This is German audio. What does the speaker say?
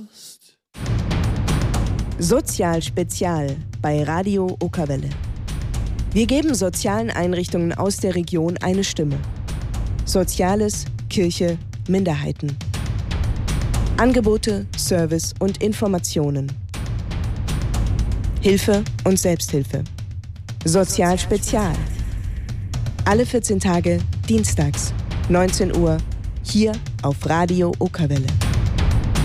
Sozial Spezial bei Radio Okerwelle. Wir geben sozialen Einrichtungen aus der Region eine Stimme. Soziales, Kirche, Minderheiten. Angebote, Service und Informationen. Hilfe und Selbsthilfe. Sozial Spezial. Alle 14 Tage, dienstags, 19 Uhr, hier auf Radio Okerwelle.